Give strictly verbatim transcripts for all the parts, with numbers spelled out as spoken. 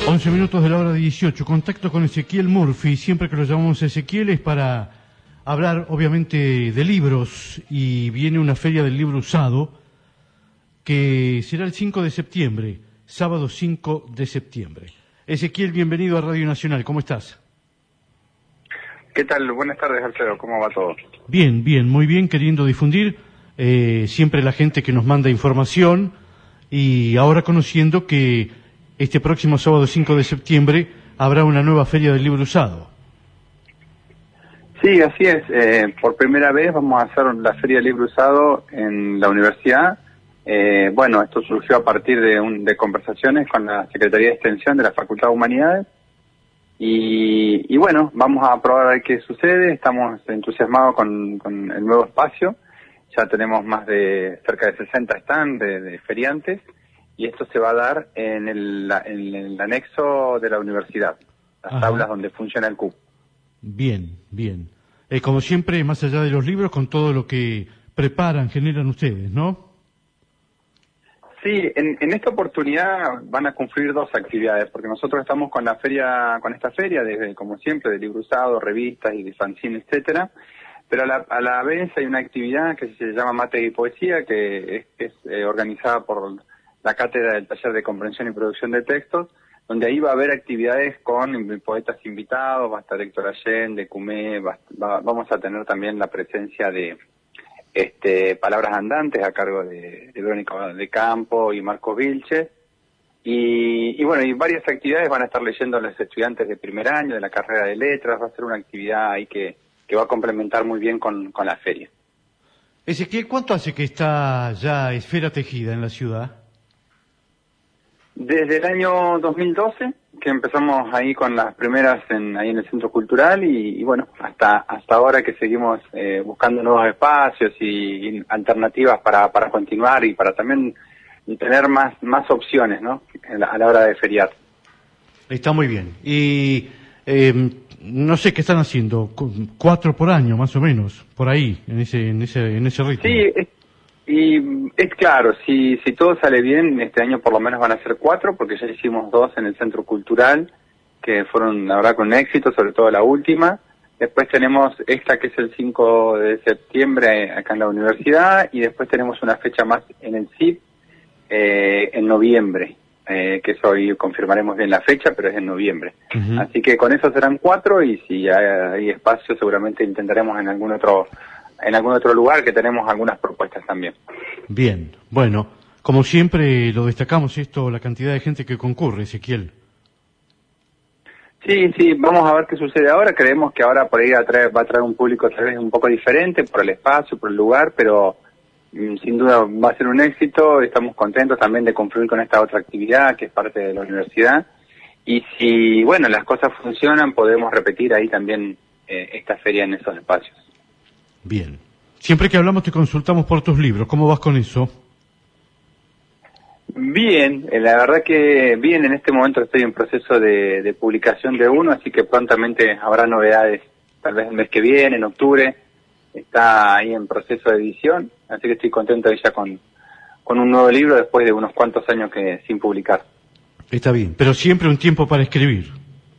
once minutos de la hora dieciocho, contacto con Ezequiel Murphy. Siempre que lo llamamos Ezequiel es para hablar obviamente de libros, y viene una feria del libro usado que será el cinco de septiembre, sábado cinco de septiembre. Ezequiel, bienvenido a Radio Nacional, ¿cómo estás? ¿Qué tal? Buenas tardes, Alfredo, ¿cómo va todo? Bien, bien, muy bien, queriendo difundir eh, siempre la gente que nos manda información, y ahora conociendo que este próximo sábado cinco de septiembre habrá una nueva feria del libro usado. Sí, así es. Eh, por primera vez vamos a hacer la feria del libro usado en la universidad. Eh, bueno, esto surgió a partir de, un, de conversaciones con la Secretaría de Extensión de la Facultad de Humanidades. Y, y bueno, vamos a probar a ver qué sucede. Estamos entusiasmados con, con el nuevo espacio. Ya tenemos más de cerca de sesenta stands de, de feriantes. Y esto se va a dar en el, en el anexo de la universidad, las Ajá. aulas donde funciona el C U B. Bien, bien. Eh, como siempre, más allá de los libros, con todo lo que preparan, generan ustedes, ¿no? Sí, en, en esta oportunidad van a confluir dos actividades, porque nosotros estamos con la feria, con esta feria, desde como siempre, de libro usado, revistas y de fanzine, etcétera. Pero a la, a la vez hay una actividad que se llama Mate y Poesía, que es, es eh, organizada por la cátedra del taller de comprensión y producción de textos, donde ahí va a haber actividades con poetas invitados, va a estar Héctor Allende, Cumé, va, va, vamos a tener también la presencia de este Palabras Andantes a cargo de, de Verónica de Campo y Marcos Vilches, y, y bueno, y varias actividades van a estar leyendo los estudiantes de primer año de la carrera de letras. Va a ser una actividad ahí que, que va a complementar muy bien con, con la feria. Ezequiel, ¿cuánto hace que está ya Esfera Tejida en la ciudad? Desde el año dos mil doce, que empezamos ahí con las primeras en, ahí en el Centro Cultural, y, y bueno, hasta hasta ahora que seguimos eh, buscando nuevos espacios y, y alternativas para, para continuar y para también tener más más opciones, ¿no?, a la, a la hora de feriar. Está muy bien. Y eh, no sé qué están haciendo, cuatro por año más o menos, por ahí, en ese en ese en ese ritmo. Sí, es, y es claro, si si todo sale bien, este año por lo menos van a ser cuatro, porque ya hicimos dos en el Centro Cultural, que fueron, la verdad, con éxito, sobre todo la última. Después tenemos esta, que es el cinco de septiembre, acá en la universidad, y después tenemos una fecha más en el C I P, eh, en noviembre, eh, que eso hoy confirmaremos bien la fecha, pero es en noviembre. Uh-huh. Así que con eso serán cuatro, y si hay, hay espacio, seguramente intentaremos en algún otro... en algún otro lugar, que tenemos algunas propuestas también. Bien, bueno, como siempre lo destacamos esto, la cantidad de gente que concurre, Ezequiel. Sí, sí, vamos a ver qué sucede ahora. Creemos que ahora por ahí va a traer, va a traer un público tal vez un poco diferente por el espacio, por el lugar, pero mm, sin duda va a ser un éxito. Estamos contentos también de confluir con esta otra actividad que es parte de la universidad. Y si, bueno, las cosas funcionan, podemos repetir ahí también eh, esta feria en esos espacios. Bien. Siempre que hablamos te consultamos por tus libros. ¿Cómo vas con eso? Bien, eh, la verdad que bien. En este momento estoy en proceso de, de publicación de uno, así que prontamente habrá novedades, tal vez el mes que viene, en octubre. Está ahí en proceso de edición, así que estoy contento ya con, con un nuevo libro después de unos cuantos años que sin publicar. Está bien, pero siempre un tiempo para escribir.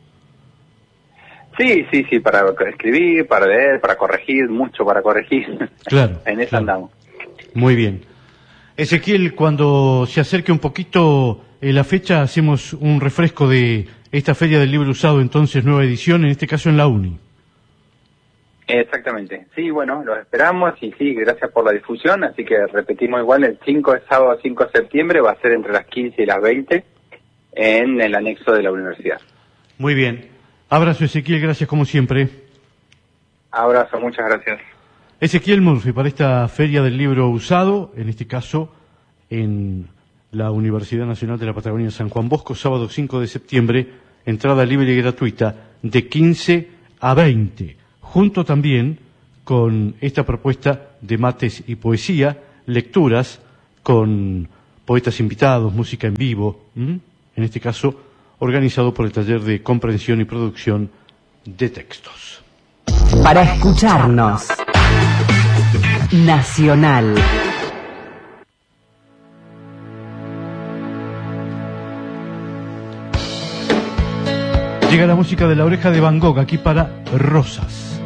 Sí, sí, sí, para escribir, para leer, para corregir, mucho para corregir. Claro. En eso claro. andamos. Muy bien. Ezequiel, cuando se acerque un poquito eh, la fecha, hacemos un refresco de esta Feria del Libro Usado, entonces nueva edición, en este caso en la UNI. Exactamente. Sí, bueno, los esperamos, y sí, gracias por la difusión, así que repetimos igual, el cinco, el sábado cinco de septiembre, va a ser entre las quince y las veinte en el anexo de la universidad. Muy bien. Abrazo, Ezequiel, gracias como siempre. Abrazo, muchas gracias. Ezequiel Murphy, para esta Feria del Libro Usado, en este caso en la Universidad Nacional de la Patagonia San Juan Bosco, sábado cinco de septiembre, entrada libre y gratuita de quince a veinte, junto también con esta propuesta de mates y poesía, lecturas con poetas invitados, música en vivo, ¿m? En este caso organizado por el Taller de Comprensión y Producción de Textos. Para escucharnos, Nacional. Llega la música de La Oreja de Van Gogh, aquí para Rosas.